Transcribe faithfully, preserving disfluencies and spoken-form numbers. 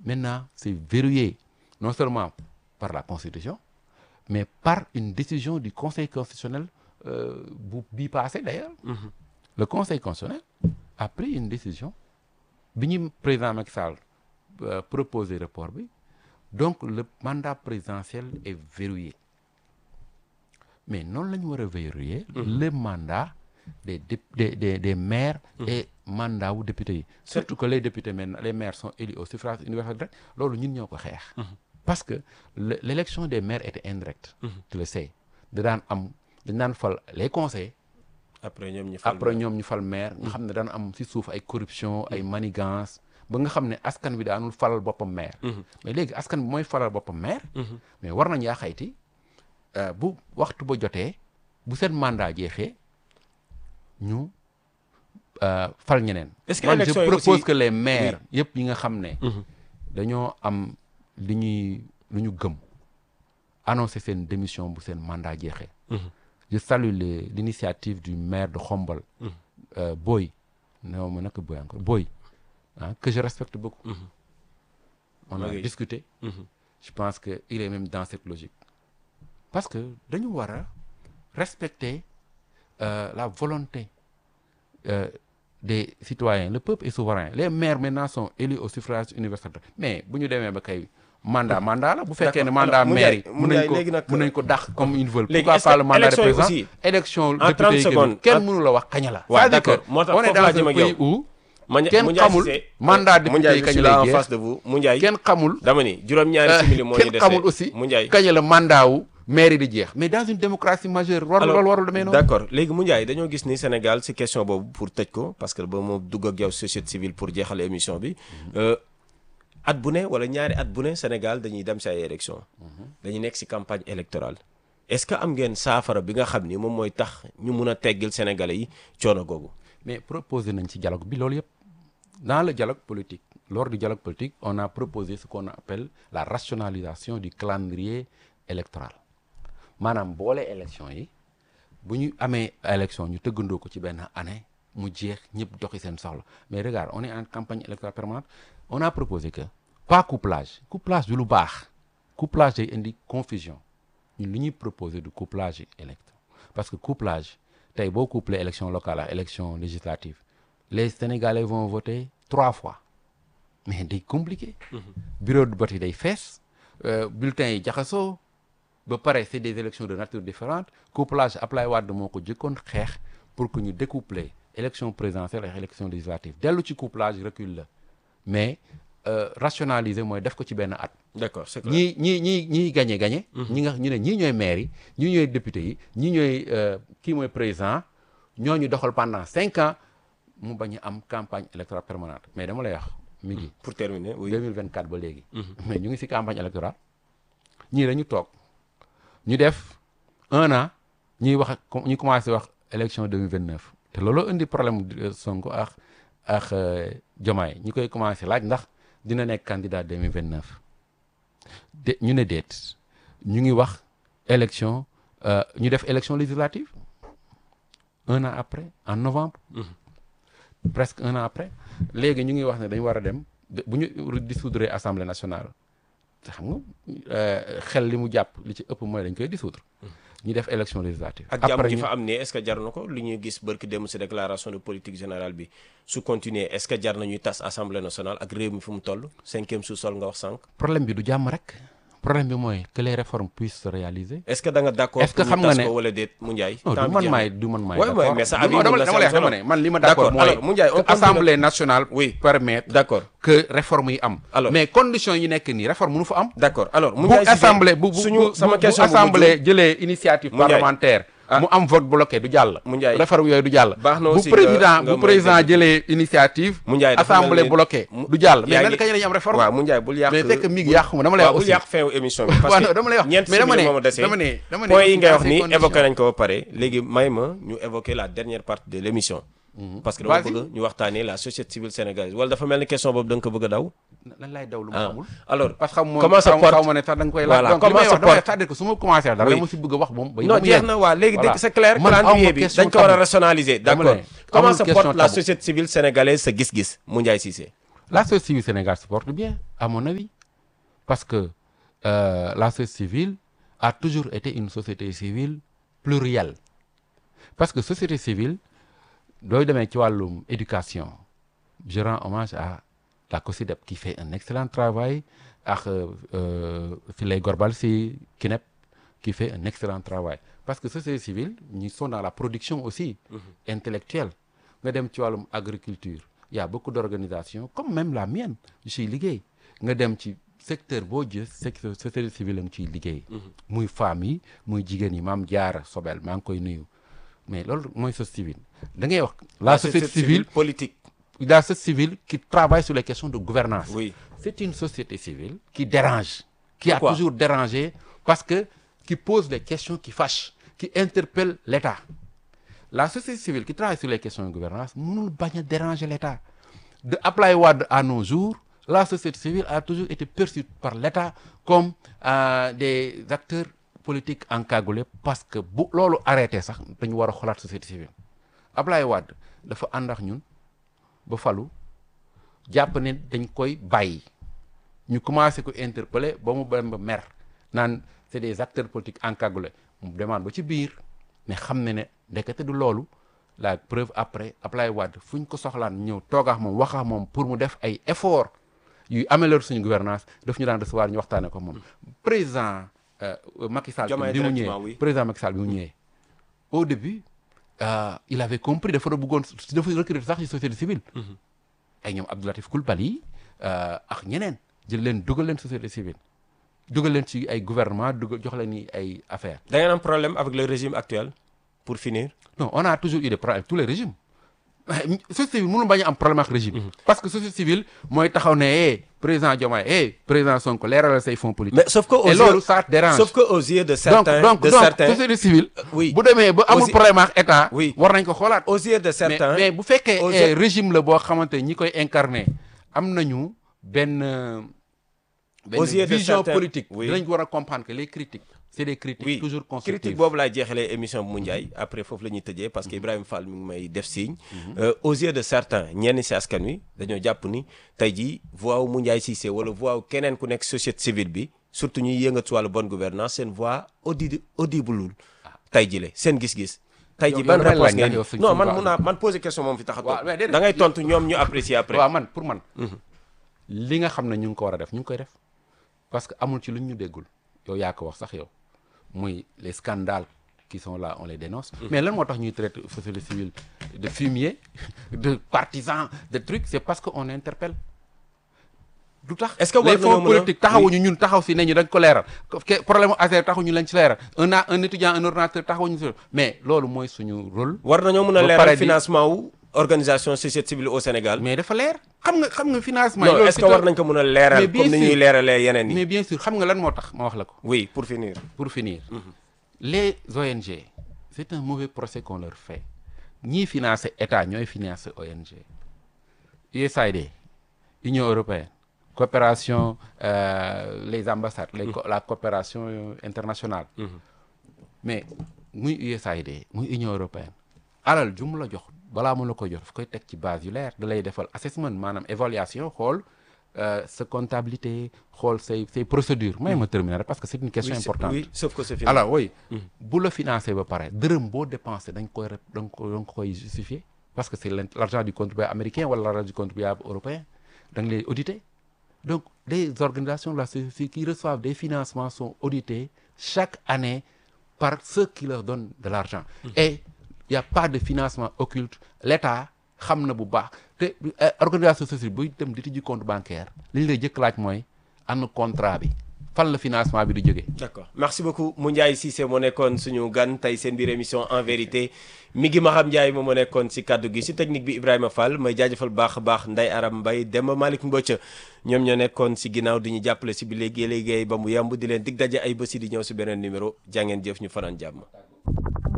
maintenant c'est verrouillé non seulement par la Constitution mais par une décision du Conseil constitutionnel euh, bu bii passé d'ailleurs. Mm-hmm. Le Conseil constitutionnel a pris une décision bi ñu président Macky Sall euh, proposé report bi donc le mandat présidentiel est verrouillé mais noonu la ñu war a verrouiller mm-hmm. le mandat des dé des des des maires. Mm-hmm. et mandat wu députés yi. surtout que les députés maintenant les maires sont élus au suffrage universel direct loolu ñun ñoo ko xeex. Mm-hmm. parce que le, l'élection des maires était indirecte. Mm-hmm. tu le sais da daan am dañ daan fal les conseils. après ñoom ñu fal après ñoom ñu fal maire nga xam ne daan am ci suuf ay corruption ay manigance ba nga xam ne askan bi daanul falal boppam maire. Mm-hmm. mais léegi askan bi mooy falal boppam maire. Mm-hmm. mais war nañ yaa xayti uh, bu waxtu ba jotee bu seen mandat jeexee ñu uh, fal ñeneen. est-ce que man je propose aussi... que les maires yëpp oui. yi nga xam ne. Mm-hmm. dañoo am li ñuy lu ñu gëm annoncer seen démission bu seen mandat jeexee. Mm-hmm. Je salue les, l'initiative du maire de Khombole, mmh. euh, Boy, non, mais que Boy encore, Boy, hein, que je respecte beaucoup. Mmh. On a oui. discuté. Mmh. Je pense qu'il est même dans cette logique. Parce que nous devons respecter euh, la volonté euh, des citoyens. Le peuple est souverain. Les maires maintenant sont élus au suffrage universel. Mais si nous devons mandat mandat la bu fekkee ne mandat maire yi mën nañ ko mën nañ ko dàq comme ils veulent. pourquoi pas le mandat de président élection député yi kenn mënu la wax kañ la. waaw d'accord moo tax foofu laa jëm ak yow où kenn xamul mandat député yi kañ lay en face de vous Moundiaye kenn xamul dama ni juróom-ñaari simili moo ñu dese kenn xamul aussi kañ la mandat wu maire yi di jeex mais dans une démocratie majeure war loolu warul demee noonu. d'accord léegi Moundiaye dañoo gis ni Sénégal si question boobu pour tëj ko parce que ba moo dugg ak yow société civile pour jeexal émission bi at bu ne wala ñaari at bu ne Sénégal dañuy dem si ay élection dañuy nekk si campagne électorale est-ce que am ngeen saafara bi nga xam ni moom mooy tax ñu mun a teggil Sénégalais yi coono googu. mais proposé nañ ci dialogue bi loolu yëpp dans le dialogue politique lors du dialogue politique on a proposé ce qu'on appelle la rationalisation du calendrier électoral maanaam boole élection yi bu ñu amee élection ñu tëggandoo ko ci benn année mu jeex ñëpp doxi seen soxla mais regarde on est en campagne électorale permanente. On a proposé que pas couplage couplage du lu baax couplage day indi confusion ñun li ñuy proposé du couplage électoral parce que couplage tey boo couplé élection locale ak élection législative les Sénégalais vont voter trois fois mais day compliqué. Mm-hmm. bureau de vote yi day fees euh, bulletins yi jaxasoo ba pare c'est des élections de nature différente couplage Ablaye Wade moo ko jëkkoon xeex pour que ñu découpler élection présidentielle ak élection législative dellu ci couplage recul la. mais euh, rationaliser mooy def ko ci benn at. d'accord c'est clair ñii ñii ñii ñii gagné gagné. Mm-hmm. ñi nga ñu ne ñii ñooy maire yi ñii ñooy député yi ñii ñooy euh, kii mooy président ñooñu doxal pendant cinq ans mu bañ a am campagne électorale permanente mais dama lay wax mi ngi. pour terminer oui deux mille vingt-quatre ba léegi. Mm-hmm. mais ñu ngi ci campagne électorale ñii dañu toog ñu def un an ñuy wax ñu commencé wax élection deux mille vingt-neuf te looloo indi problème Sonko ak. ak Diomaye ñi koy commencé laaj ndax dina nekk candidat deux mille vingt-neuf de ñu ne déet ñu ngi wax élection ñu def élection législative un an après en novembre. Mm-hmm. presque un an après léegi ñu ngi wax ne dañu war a dem bu ñu dissoudre assemblée nationale te xam nga xel li mu jàpp li ci ëpp mooy dañ koy dissoudre. ñu def élection législative. ak jàmm ji fa am ne est-ce que jar na ko li ñuy gis barki dem ci déclaration de politique générale bi su continuer est-ce que jar na ñuy tas assemblée nationale ak réew mi fu mu toll cinquième sous-sol nga wax sànq. problème bi du jàmm rek problème bi mooy que les réformes puissent se réaliser. est-ce que da nga d'accord est-ce que xam nga ne ko wala déet Moundiaye. non du man maay du man maay. d'accord mais ça a dama dama ne man li ma d'accord mooy que assemblée nationale. oui permettre. d'accord que réforme yi am. alors mais conditions yi nekk nii réforme mënu fa am. d'accord alors bu assemblée bu bu bu assemblée jëlee initiative parlementaire. mu am vote bloqué du jàll. Moundiaye réforme yooyu du jàll. baax na bu aussi président bu président jëlee initiative. Moundiaye assemblée bloqué du jàll. mais nan kañ la ñuy am réforme. waaw Moundiaye bul yàq mais fekk mi ngi yàqu ma dama lay wax aussi bul yàq fin wu émission bi. parce que dama lay wax ñeent mais dama simili ne moom a dese dama ne dama ne point yi ngay wax ni évoqué nañ ko ba pare léegi may ma ñu évoquer la dernière partie de l'émission. parce que dama bëgg ñu waxtaanee la société civile sénégalaise wala dafa mel ni question boobu da nga ko bëgg a daw. lan lay daw lu ma xamul. alors parce que xam moom comment ça porte xaw ma ne sax da nga koy laaj. voilà donc li comment may ça wax damay porte c'est-à-dire que su ma commencé dara dama si bëgg a wax moom. ba non jeex na waa léegi dégg c'est clair calendrier bi dañ ko war a rationaliser d'accord comment ça porte la société civile sénégalaise sa gis-gis Moundiaye Cissé. La société civile Sénégal se porte bien, à mon avis, parce que euh, la société civile a toujours été une société civile plurielle. Parce que société civile, dooy demee ci wàllum éducation, je rends hommage à la COSYDEP qui fait un excellent travail, ak euh, Filay Gorbal si Kinep qui fait un excellent travail. Parce que société civile, ñi sont dans la production aussi mm-hmm. intellectuelle. Nga dem ci wàllum agriculture, il y a beaucoup d'organisations, comme même la mienne, je suis liggéey. Nga dem ci secteur boo gis secteur société civile la nga ciy liggéey. muy femmes yi muy jigéen yi Maam Jaara Sobel maa ngi koy nuyu. mais loolu mooy société civile da ngay wax. la société civile politique. la société civile qui travaille sur les questions de gouvernance. Oui. C'est une société civile qui dérange. Qui Pourquoi? a toujours dérangé parce que qui pose des questions qui fâchent, qui interpellent l'État. La société civile qui travaille sur les questions de gouvernance mënul bañ a déranger l'État. De Ablaye Wade à nos jours, la société civile a toujours été perçue par l'État comme euh, des acteurs politiques encagoulés parce que bu loolu arrêté sax dañu war a xoolaat société civile. Ablaye Wade dafa ànd ak ñun ba falu jàpp ne dañ koy bàyyi ñu commencé ko interpeller ba mu dem ba mer naan c'est des acteurs politiques encagoulés mu demande ba ci biir ne xam ne ne ndekete du loolu. La preuve après Ablaye Wade fu ñu ko soxlaan ñëw toogaax moom waxaax moom pour mu def ay efforts yuy améliorer suñu gouvernance daf ñu daan recevoir ñu waxtaanee ko moom. président euh, Macky Sall bi mu ñëwee président Macky Sall bi mu ñëwee au début euh, il avait compris dafa bëggoon dafa recruter sax ci société civile. ay ñoom Abdou Latif Coulibaly ak ñeneen jël leen dugal leen société civile dugal leen ci ay gouvernement dugal jox leen ni ay affaires. Da ngeen am problème avec le régime actuel pour finir. Non, on a toujours eu des problèmes avec tous les régimes. Société civile mënul bañ a am problème ak régime. Mm-hmm. Parce que société civile mooy taxaw ne eh président Diomaye eh président Sonko leeralal say fonds politiques. Mais sauf que aux et yeux, loolu ça dérange. Sauf que aux yeux de certains, donc donc de donc certains, société civile. oui. bu demee ba amul Aussi- problème ak état. Oui. war nañ ko xoolaat. aux yeux de certains, mais mais bu fekkee aux eh, yeux- régime la boo xamante ñi koy incarner am nañu benn. euh, benn Aux yeux de vision certains, politique. oui. dinañ war a comprendre que les critiques c'est des critiques oui, toujours constructives. critique boobu laay jeexalee émission bu mu Ndiaye après foofu la ñuy tëjee parce que Ibrahima Fall mi ngi may def signe. Euh, aux yeux de certains ñenn si askan wi dañoo jàpp ni tey jii voix wu mu Ndiaye Cissé wala voix wu keneen ku nekk société civile bi surtout ñuy yëngatu si wàllu bonne gouvernance seen voix audi audible tey jii la seen gis-gis. tey jii Yow- ban yow lan réponse laaj ngeen nga yow suñ- non suñ man voix mun naa man poser question moom fi tax a waaw mais toog déedéet. da ngay tontu ñoom ñu apprécier après. waaw man pour man. li nga xam ne ñu ngi ko war a def ñu ngi koy def parce que amul ci luñ ñu déggul yow yaa ko wax sax yow muy les scandales qui sont là on les dénonce. mais lan moo tax ñuy traiter société civile de fumier de partisans de trucs c'est parce que on interpelle. du tax Est-ce que war les nañoo fonds mën a- politiques taxawuñu ñun taxaw si ne ñu dañ ko leeral que problème A S E R taxawuñu lañ ci leeral un a un étudiant un ordinateur taxawuñu si mais loolu mooy suñu rôle. war nañoo mën a ba leeral pare di- financement wu organisation société civile au Sénégal. mais dafa leer xam nga xam nga financement. non loolu est-ce que c'est war un- nañ ko mën a leeral Mais bien comme ni ñuy sûr. leeralee yeneen yi. mais bien sûr xam nga lan moo tax ma wax la ko. oui pour finir. Pour finir, les O N G, c'est un mauvais procès qu'on leur fait. Ñii financer État ñooy financer O N G. U S A I D, Union européenne, coopération, euh, les ambassades, les co- la coopération euh, internationale. Mais muy U S A I D muy Union européenne alal ju mu la jox balaa mu la ko jox daf koy teg ci base yu leer da lay defal assessment maanaam évaluation xool euh, sa comptabilité xool say say procédures. may ma terminer rek parce que c'est une question Oui, c'est- importante. oui, sauf que c'est fini. alors oui bu la financé ba pare dërëm boo dépensé dañ koy rep da nga ko da nga koy justifier parce que c'est l'in- l'argent du contribuable américain wala l'argent du contribuable européen da nga lay auditer donc les organisations de la société civile qui reçoivent des financements sont auditées chaque année par ceux qui leur donnent de l'argent et il y a pas de financement occulte l'État xam na bu baax te euh, organisation sociale buy dem di tijji compte bancaire li ñu lay jëkk laaj mooy ana contrat bi fan la financement bi di jógee. D'accord merci beaucoup Moundiaye Cissé moo nekkoon suñu gan tey seen biir émission en vérité mi ngi Maham Ndiaye moom moo nekkoon si kaddu gi si technique bi Ibrahima Fall may jaajëfal baax a baax Ndeye Aram Mbaye Demba Malick Mbocca ñoom ñoo nekkoon si ginnaaw di ñu jàppale si bi léegi liggéey ba mu yemb di leen dig daje ay bés yi di ñëw si beneen numéro jaa ngeen jëf ñu fanaan jàmm.